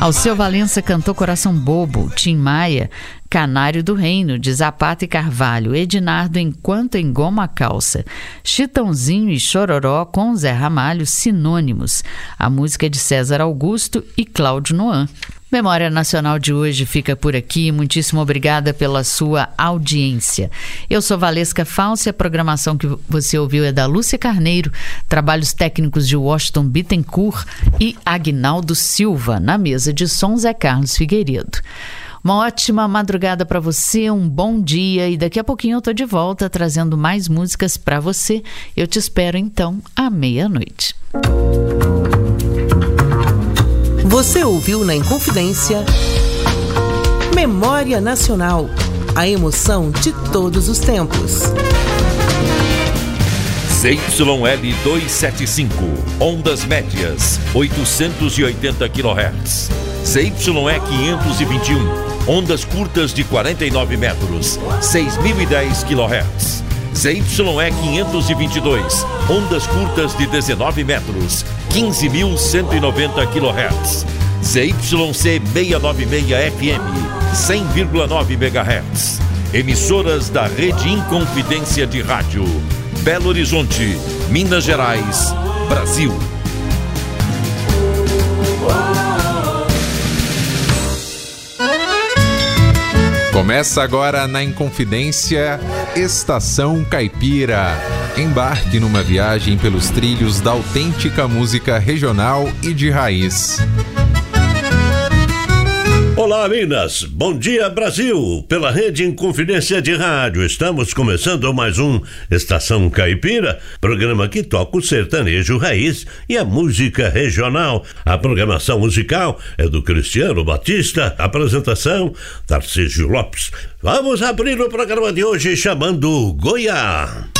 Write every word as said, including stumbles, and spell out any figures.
Alceu Valença cantou Coração Bobo, Tim Maia, Canário do Reino, de Zapata e Carvalho, Ednardo Enquanto Engoma a Calça, Chitãozinho e Chororó com Zé Ramalho, Sinônimos. A música é de César Augusto e Cláudio Noan. Memória Nacional de hoje fica por aqui. Muitíssimo obrigada pela sua audiência. Eu sou Valesca Falsi, a programação que você ouviu é da Lúcia Carneiro, trabalhos técnicos de Washington Bittencourt e Agnaldo Silva, na mesa de som Zé Carlos Figueiredo. Uma ótima madrugada para você, um bom dia, e daqui a pouquinho eu tô de volta trazendo mais músicas para você. Eu te espero então à meia-noite. Você ouviu na Inconfidência Memória Nacional, a emoção de todos os tempos. Z Y L duzentos e setenta e cinco, ondas médias, oitocentos e oitenta quilohertz. Z Y E quinhentos e vinte e um, ondas curtas de quarenta e nove metros, seis mil e dez quilohertz. Z Y E quinhentos e vinte e dois, ondas curtas de dezenove metros, quinze mil cento e noventa quilohertz. Z Y C seiscentos e noventa e seis F M, cem vírgula nove megahertz. Emissoras da Rede Inconfidência de Rádio. Belo Horizonte, Minas Gerais, Brasil. Começa agora na Inconfidência, Estação Caipira. Embarque numa viagem pelos trilhos da autêntica música regional e de raiz. Olá, Minas! Bom dia, Brasil! Pela Rede Inconfidência de Rádio, estamos começando mais um Estação Caipira, programa que toca o sertanejo raiz e a música regional. A programação musical é do Cristiano Batista, apresentação Tarcísio Lopes. Vamos abrir o programa de hoje chamando Goiá.